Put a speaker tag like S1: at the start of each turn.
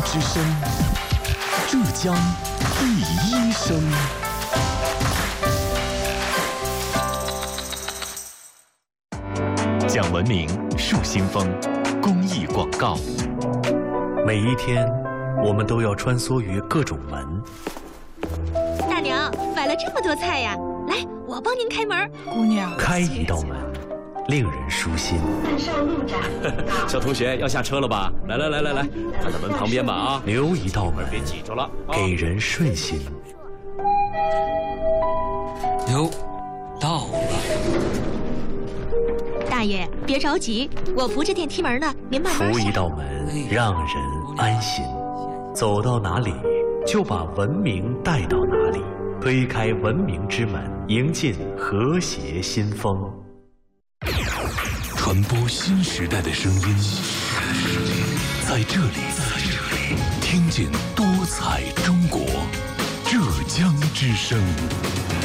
S1: 之声，浙江第一声。讲文明树新风，公益广告。
S2: 每一天，我们都要穿梭于各种门。
S3: 大娘，买了这么多菜呀，来，我帮您开门。
S4: 姑娘，
S2: 开一道门，令人舒心。
S5: 小同学要下车了吧？来，看到门旁边吧啊！
S2: 留一道门，
S5: 别挤着了，
S2: 给人顺心。
S6: 哟，到了。
S3: 大爷，别着急，我扶着电梯门呢，您慢慢下。
S2: 扶一道门，让人安心。走到哪里，就把文明带到哪里，推开文明之门，迎进和谐新风。
S1: 传播新时代的声音，在这里，听见多彩中国，浙江之声。